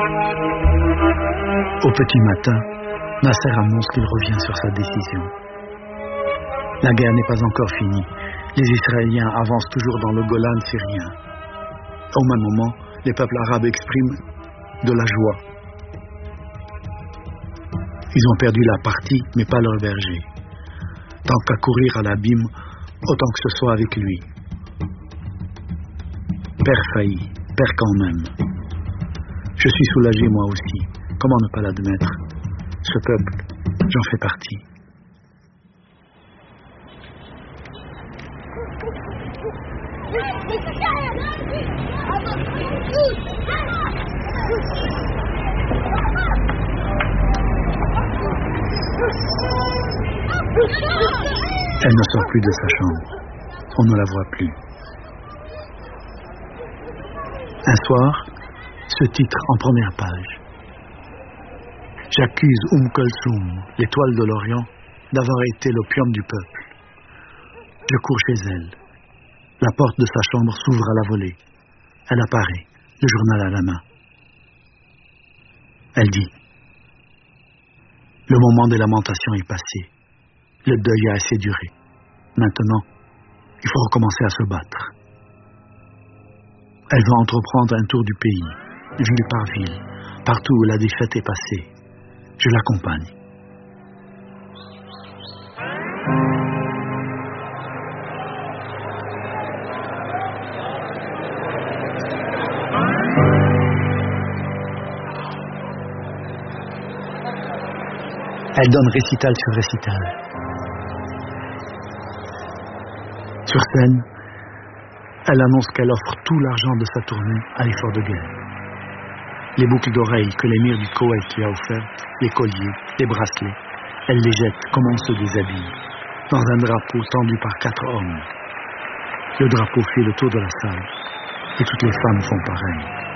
Au petit matin, Nasser annonce qu'il revient sur sa décision. La guerre n'est pas encore finie. Les Israéliens avancent toujours dans le Golan syrien. Au même moment, les peuples arabes expriment de la joie. Ils ont perdu la partie, mais pas leur berger. Tant qu'à courir à l'abîme, autant que ce soit avec lui. Père failli, père quand même. Je suis soulagé moi aussi. Comment ne pas l'admettre? Ce peuple, j'en fais partie. Elle ne sort plus de sa chambre. On ne la voit plus. Un soir, ce titre en première page. J'accuse Kulthum, l'étoile de l'Orient, d'avoir été l'opium du peuple. Je cours chez elle. La porte de sa chambre s'ouvre à la volée. Elle apparaît, le journal à la main. Elle dit: le moment des lamentations est passé. Le deuil a assez duré. Maintenant, il faut recommencer à se battre. Elle va entreprendre un tour du pays, ville par ville, partout où la défaite est passée. Je l'accompagne. Elle donne récital sur récital. Sur scène, elle annonce qu'elle offre tout l'argent de sa tournée à l'effort de guerre. Les boucles d'oreilles que l'émir du Koweït lui a offertes, les colliers, les bracelets, elle les jette comme on se déshabille, dans un drapeau tendu par 4 hommes. Le drapeau fait le tour de la salle, et toutes les femmes font pareil.